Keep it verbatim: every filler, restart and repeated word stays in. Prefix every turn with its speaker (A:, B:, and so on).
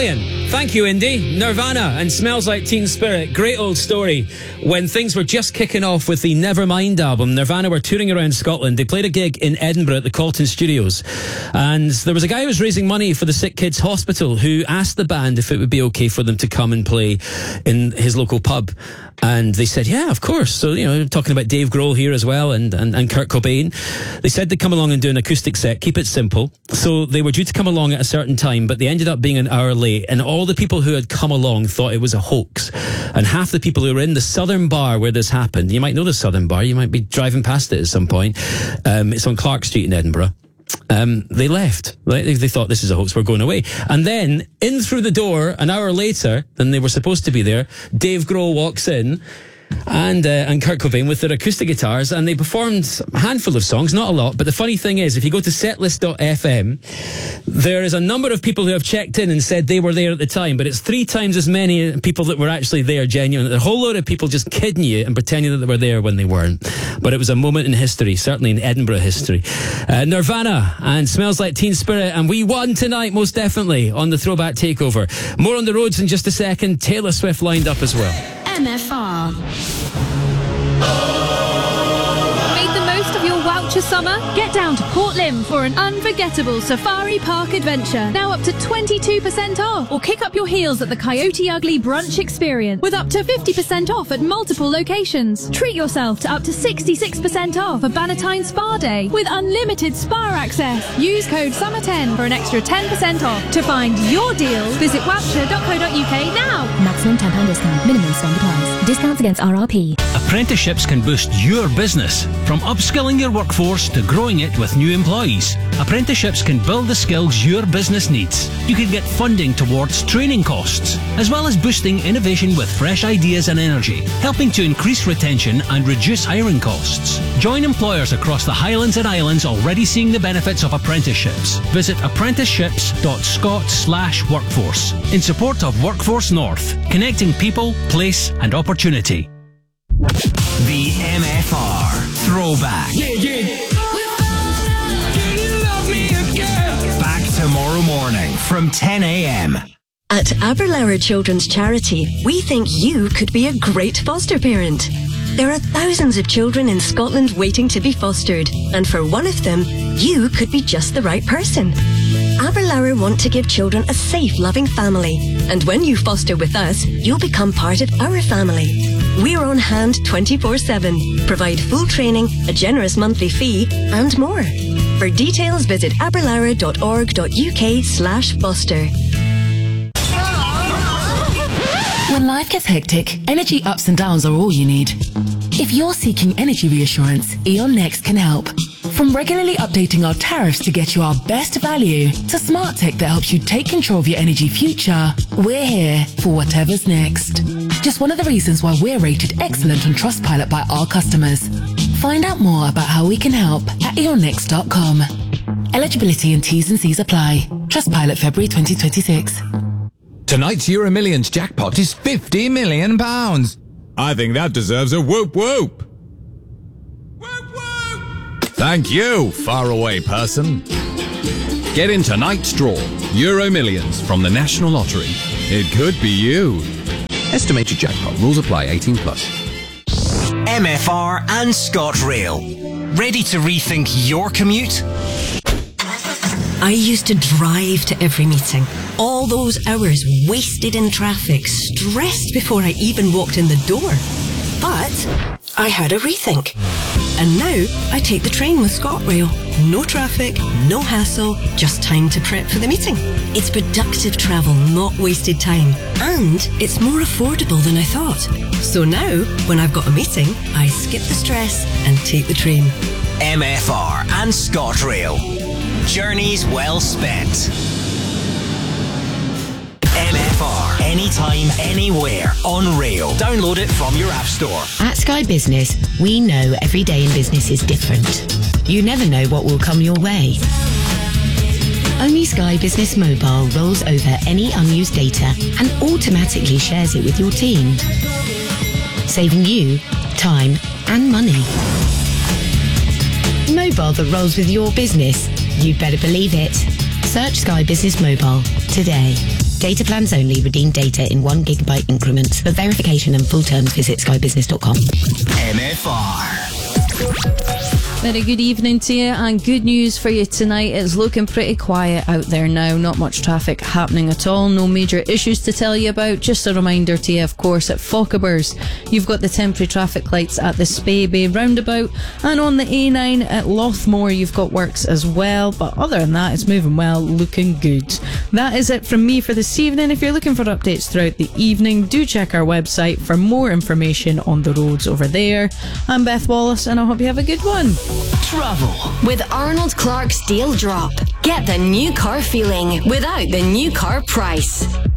A: Brilliant. Thank you, Indy. Nirvana and Smells Like Teen Spirit. Great old story. When things were just kicking off with the Nevermind album, Nirvana were touring around Scotland. They played a gig in Edinburgh at the Colton Studios. And there was a guy who was raising money for the Sick Kids Hospital who asked the band if it would be okay for them to come and play in his local pub. And they said, yeah, of course. So, you know, talking about Dave Grohl here as well and, and, and Kurt Cobain. They said they'd come along and do an acoustic set, keep it simple. So they were due to come along at a certain time, but they ended up being an hour late. And all the people who had come along thought it was a hoax. And half the people who were in the Southern Bar where this happened, you might know the Southern Bar, you might be driving past it at some point. Um, it's on Clark Street in Edinburgh. Um, they left. They, they thought this is a hoax, we're going away. And then, in through the door, an hour later than they were supposed to be there, Dave Grohl walks in, and uh, and Kurt Cobain with their acoustic guitars, and they performed a handful of songs, not a lot. But the funny thing is, if you go to setlist dot f m, there is a number of people who have checked in and said they were there at the time, but it's three times as many people that were actually there, genuinely. A whole load of people just kidding you and pretending that they were there when they weren't. But it was a moment in history, certainly in Edinburgh history. Uh, Nirvana and Smells Like Teen Spirit, and we won tonight, most definitely, on the Throwback Takeover. More on the roads in just a second. Taylor Swift lined up as well.
B: M F R. Made the most of your voucher summer? Get down to Port Lim for an unforgettable safari park adventure. Now up to twenty-two percent off. Or kick up your heels at the Coyote Ugly Brunch Experience with up to fifty percent off at multiple locations. Treat yourself to up to sixty-six percent off a Bannatyne Spa Day with unlimited spa access. Use code summer ten for an extra ten percent off. To find your deals, visit wapture dot co dot u k now.
C: Maximum ten pounds discount. Minimum spend applies. Discounts against R R P.
D: Apprenticeships can boost your business. From upskilling your workforce to growing it with new employees, apprenticeships can build the skills your business needs. You can get funding towards training costs, as well as boosting innovation with fresh ideas and energy, helping to increase retention and reduce hiring costs. Join employers across the Highlands and Islands already seeing the benefits of apprenticeships. Visit apprenticeships dot scot slash workforce in support of Workforce North, connecting people, place and opportunity.
E: The M F R Throwback.
F: Yeah, yeah. Can you love me again?
E: Back tomorrow morning from ten a m.
G: At Aberlour Children's Charity, we think you could be a great foster parent. There are thousands of children in Scotland waiting to be fostered, and for one of them, you could be just the right person. Aberlour want to give children a safe, loving family, and when you foster with us, you'll become part of our family. We're on hand twenty-four seven, provide full training, a generous monthly fee, and more. For details, visit aberlour dot org dot u k slash foster.
H: When life gets hectic, energy ups and downs are all you need. If you're seeking energy reassurance, E.ON Next can help. From regularly updating our tariffs to get you our best value, to smart tech that helps you take control of your energy future, we're here for whatever's next. Just one of the reasons why we're rated excellent on Trustpilot by our customers. Find out more about how we can help at e on next dot com. Eligibility and T's and C's apply. Trustpilot February twenty twenty-six.
I: Tonight's Euro Millions jackpot is fifty million pounds. I think that deserves a whoop whoop. Whoop whoop! Thank you, faraway person. Get in tonight's draw. Euro Millions from the National Lottery. It could be you. Estimated jackpot. Rules apply. eighteen plus.
E: M F R and ScotRail. Ready to rethink your commute?
G: I used to drive to every meeting. All those hours wasted in traffic, stressed before I even walked in the door. But I had a rethink. And now I take the train with ScotRail. No traffic, no hassle, just time to prep for the meeting. It's productive travel, not wasted time. And it's more affordable than I thought. So now, when I've got a meeting, I skip the stress and take the train.
E: M F R and ScotRail. Journeys well spent. M F R. Anytime, anywhere, on rail. Download it from your app store.
J: At Sky Business, we know every day in business is different. You never know what will come your way. Only Sky Business Mobile rolls over any unused data and automatically shares it with your team, saving you time and money. Mobile that rolls with your business. You'd better believe it. Search Sky Business Mobile today. Data plans only. Redeem data in one gigabyte increments. For verification and full terms, visit sky business dot com.
E: M F R.
K: Very good evening to you, and good news for you tonight. It's looking pretty quiet out there now. Not much traffic happening at all. No major issues to tell you about. Just a reminder to you, of course, at Fochabers, you've got the temporary traffic lights at the Spey Bay roundabout, and on the A nine at Lothmore you've got works as well. But other than that, it's moving well, looking good. That is it from me for this evening. If you're looking for updates throughout the evening, do check our website for more information on the roads over there. I'm Beth Wallace, and I hope you have a good one.
L: Travel with Arnold Clark's Deal Drop. Get the new car feeling without the new car price.